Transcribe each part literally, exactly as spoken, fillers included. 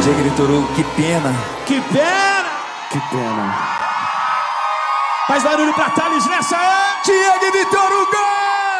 Diego Vitor Hugo, que pena. Que pena! Que pena. Faz barulho pra Thales nessa é! Diego Vitor Hugo!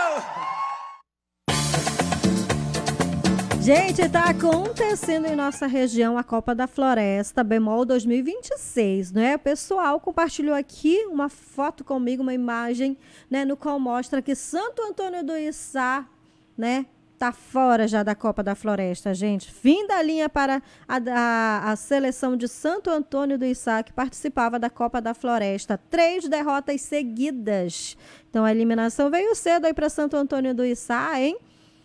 Gente, tá acontecendo em nossa região a Copa da Floresta Bemol dois mil e vinte e seis, né? O pessoal compartilhou aqui uma foto comigo, uma imagem, né, no qual mostra que Santo Antônio do Içá, né, tá fora já da Copa da Floresta, gente. Fim da linha para a, a, a seleção de Santo Antônio do Içá, que participava da Copa da Floresta. Três derrotas seguidas. Então a eliminação veio cedo aí para Santo Antônio do Içá, hein?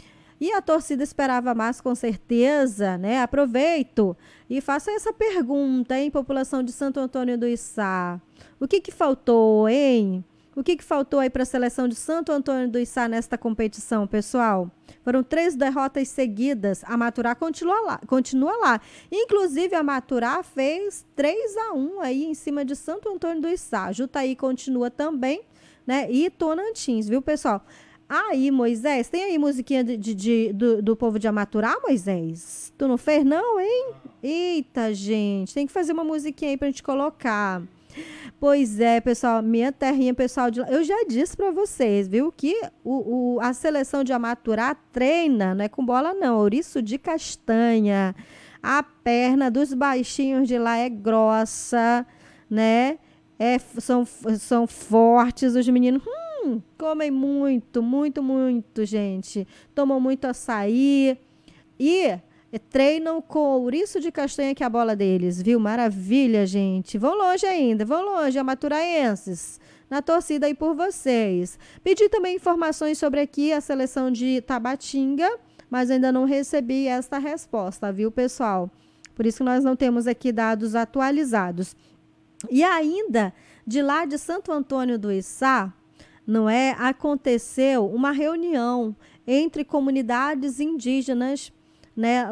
E a torcida esperava mais, com certeza, né? Aproveito e faço essa pergunta, hein, população de Santo Antônio do Içá. O que que faltou, hein? O que que faltou aí para a seleção de Santo Antônio do Içá nesta competição, pessoal? Foram três derrotas seguidas. A Maturá continua lá. Continua lá. Inclusive, a Maturá fez três a um aí em cima de Santo Antônio do Içá. Jutaí continua também, né? E Tonantins, viu, pessoal? Aí, Moisés, tem aí musiquinha de, de, de, do, do povo de Amaturá, Moisés? Tu não fez, não, hein? Eita, gente, tem que fazer uma musiquinha aí pra gente colocar. Pois é, pessoal, minha terrinha, pessoal, de lá. Eu já disse pra vocês, viu, que o, o, a seleção de Amaturá treina, não é com bola, não, ouriço de castanha. A perna dos baixinhos de lá é grossa, né? É, são, são fortes, os meninos... Hum, Hum, comem muito, muito, muito, gente. Tomam muito açaí e treinam com ouriço de castanha, que é a bola deles, viu? Maravilha, gente. Vão longe ainda, vão longe, amaturaenses. Na torcida aí por vocês. Pedi também informações sobre aqui a seleção de Tabatinga, mas ainda não recebi esta resposta, viu, pessoal? Por isso que nós não temos aqui dados atualizados. E ainda, de lá de Santo Antônio do Içá, não é? Aconteceu uma reunião entre comunidades indígenas, né,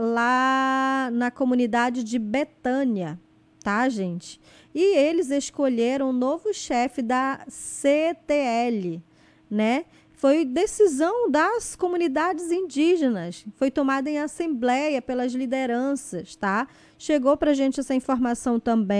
lá na comunidade de Betânia, tá, gente? E eles escolheram um novo chefe da C T L, né? Foi decisão das comunidades indígenas, foi tomada em assembleia pelas lideranças, tá? Chegou pra gente essa informação também.